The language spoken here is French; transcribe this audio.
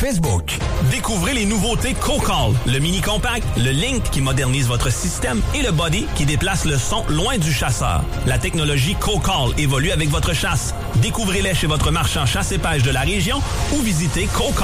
Facebook. Découvrez les nouveautés CoCall, le mini compact, le Link qui modernise votre système et le Body qui déplace le son loin du chasseur. La technologie CoCall évolue avec votre chasse. Découvrez-les chez votre marchand chasse et pêche de la région ou visitez CoCall.